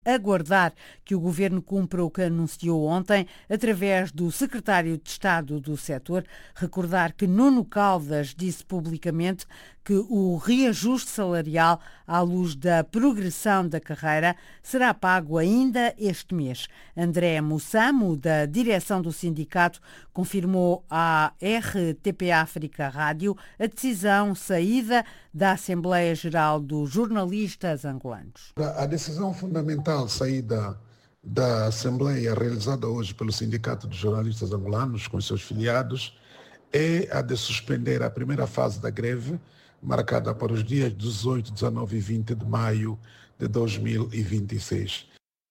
aguardar que o Governo cumpra o que anunciou ontem através do Secretário de Estado do setor. Recordar que Nuno Caldas disse publicamente que o reajuste salarial à luz da progressão da carreira será pago ainda este mês. André Mussamo, da direção do sindicato, confirmou à RTP África Rádio a decisão saída da Assembleia Geral dos Jornalistas Angolanos. A decisão fundamental saída da Assembleia realizada hoje pelo Sindicato de Jornalistas Angolanos com seus filiados é a de suspender a primeira fase da greve, marcada para os dias 18, 19 e 20 de maio de 2026.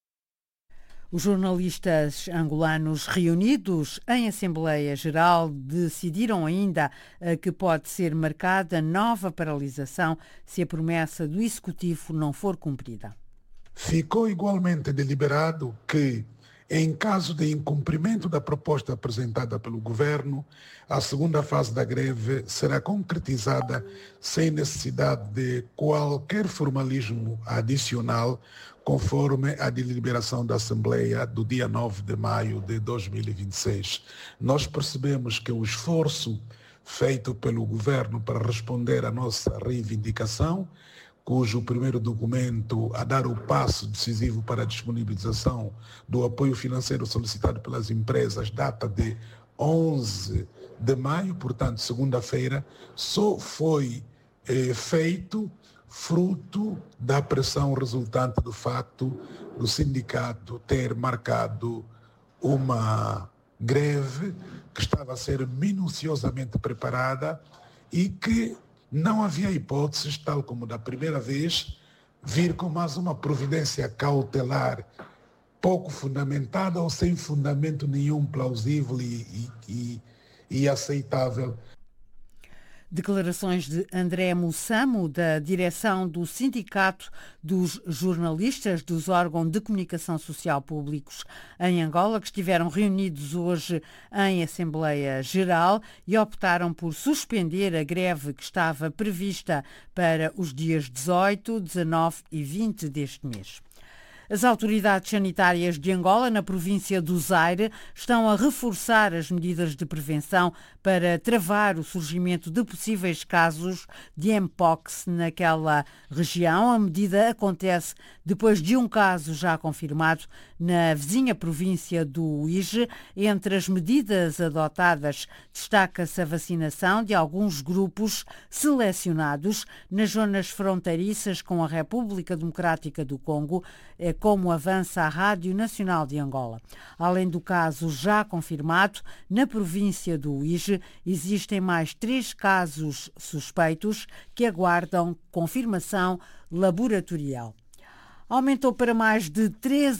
Os jornalistas angolanos reunidos em Assembleia Geral decidiram ainda que pode ser marcada nova paralisação se a promessa do Executivo não for cumprida. Ficou igualmente deliberado que, em caso de incumprimento da proposta apresentada pelo Governo, a segunda fase da greve será concretizada sem necessidade de qualquer formalismo adicional, conforme a deliberação da Assembleia do dia 9 de maio de 2026. Nós percebemos que o esforço feito pelo Governo para responder à nossa reivindicação, cujo primeiro documento a dar o passo decisivo para a disponibilização do apoio financeiro solicitado pelas empresas, data de 11 de maio, portanto, segunda-feira, só foi feito fruto da pressão resultante do facto do sindicato ter marcado uma greve que estava a ser minuciosamente preparada e que não havia hipóteses, tal como da primeira vez, vir com mais uma providência cautelar pouco fundamentada ou sem fundamento nenhum plausível e aceitável. Declarações de André Mussamo, da direção do Sindicato dos Jornalistas dos órgãos de comunicação social públicos em Angola, que estiveram reunidos hoje em Assembleia Geral e optaram por suspender a greve que estava prevista para os dias 18, 19 e 20 deste mês. As autoridades sanitárias de Angola, na província do Zaire, estão a reforçar as medidas de prevenção para travar o surgimento de possíveis casos de Mpox naquela região. A medida acontece depois de um caso já confirmado na vizinha província do Uíge. Entre as medidas adotadas, destaca-se a vacinação de alguns grupos selecionados nas zonas fronteiriças com a República Democrática do Congo, como avança a Rádio Nacional de Angola. Além do caso já confirmado, na província do Uíge existem mais 3 casos suspeitos que aguardam confirmação laboratorial. Aumentou para mais de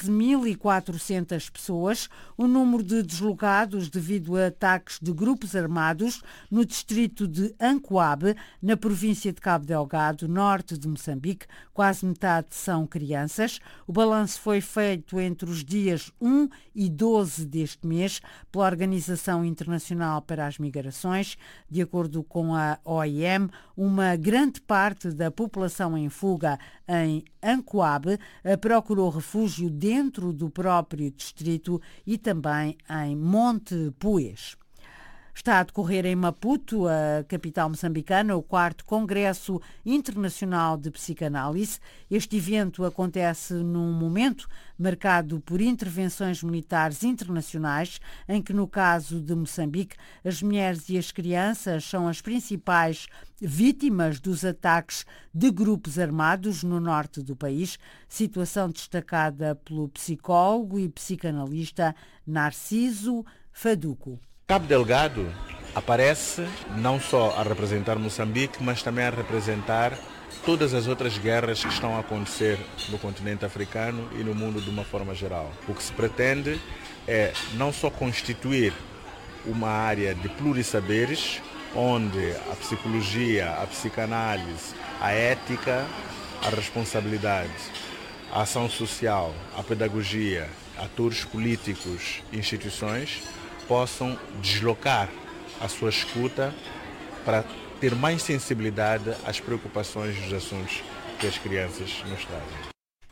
13.400 pessoas o número de deslocados devido a ataques de grupos armados no distrito de Ancoabe, na província de Cabo Delgado, norte de Moçambique. Quase metade são crianças. O balanço foi feito entre os dias 1 e 12 deste mês pela Organização Internacional para as Migrações. De acordo com a OIM, uma grande parte da população em fuga em Ancoabe procurou refúgio dentro do próprio distrito e também em Monte Puez. Está a decorrer em Maputo, a capital moçambicana, o 4º Congresso Internacional de Psicanálise. Este evento acontece num momento marcado por intervenções militares internacionais, em que, no caso de Moçambique, as mulheres e as crianças são as principais vítimas dos ataques de grupos armados no norte do país, situação destacada pelo psicólogo e psicanalista Narciso Faduco. Cabo Delgado aparece não só a representar Moçambique, mas também a representar todas as outras guerras que estão a acontecer no continente africano e no mundo de uma forma geral. O que se pretende é não só constituir uma área de plurissaberes, onde a psicologia, a psicanálise, a ética, a responsabilidade, a ação social, a pedagogia, atores políticos e instituições possam deslocar a sua escuta para ter mais sensibilidade às preocupações e os assuntos que as crianças nos trazem.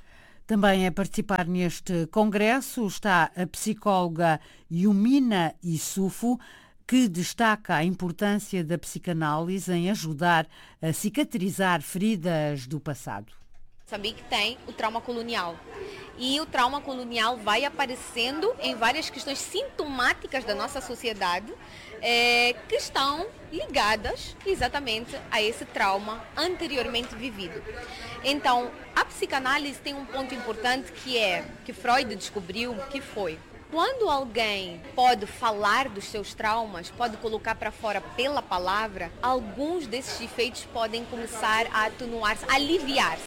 Também a participar neste congresso está a psicóloga Yumina Issoufou, que destaca a importância da psicanálise em ajudar a cicatrizar feridas do passado. Moçambique tem o trauma colonial e o trauma colonial vai aparecendo em várias questões sintomáticas da nossa sociedade que estão ligadas exatamente a esse trauma anteriormente vivido. Então, a psicanálise tem um ponto importante que Freud descobriu, que foi: quando alguém pode falar dos seus traumas, pode colocar para fora pela palavra, alguns desses efeitos podem começar a atenuar-se, a aliviar-se.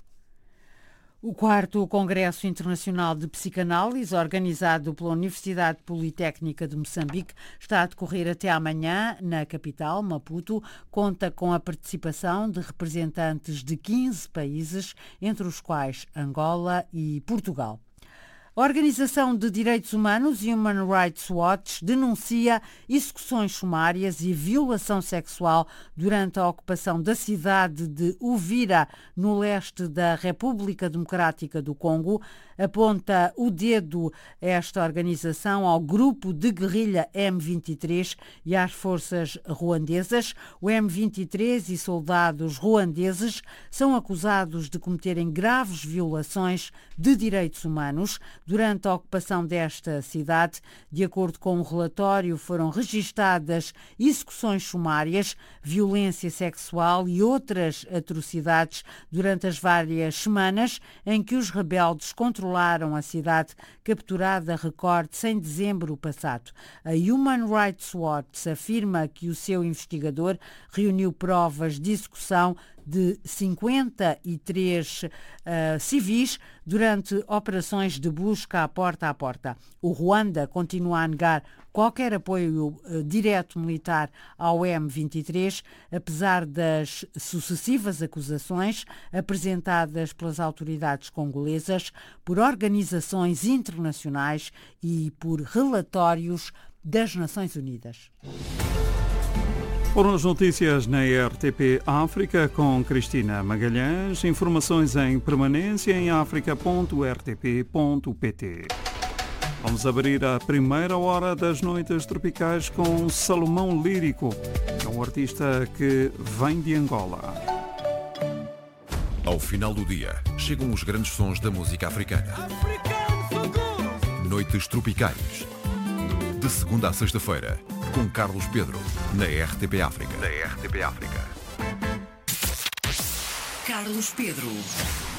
O 4º Congresso Internacional de Psicanálise, organizado pela Universidade Politécnica de Moçambique, está a decorrer até amanhã na capital, Maputo. Conta com a participação de representantes de 15 países, entre os quais Angola e Portugal. A Organização de Direitos Humanos Human Rights Watch denuncia execuções sumárias e violação sexual durante a ocupação da cidade de Uvira, no leste da República Democrática do Congo. Aponta o dedo esta organização ao grupo de guerrilha M23 e às forças ruandesas. O M23 e soldados ruandeses são acusados de cometerem graves violações de direitos humanos durante a ocupação desta cidade. De acordo com o relatório, foram registadas execuções sumárias, violência sexual e outras atrocidades durante as várias semanas em que os rebeldes controlaram a cidade, capturada, recorde-se, em dezembro passado. A Human Rights Watch afirma que o seu investigador reuniu provas de execução de 53 civis durante operações de busca a porta. O Ruanda continua a negar qualquer apoio direto militar ao M23, apesar das sucessivas acusações apresentadas pelas autoridades congolesas, por organizações internacionais e por relatórios das Nações Unidas. Foram as notícias na RTP África com Cristina Magalhães. Informações em permanência em africa.rtp.pt. Vamos abrir a primeira hora das noites tropicais com Salomão Lírico, que é um artista que vem de Angola. Ao final do dia, chegam os grandes sons da música africana. Noites tropicais. De segunda a sexta-feira, com Carlos Pedro, na RTP África. Carlos Pedro.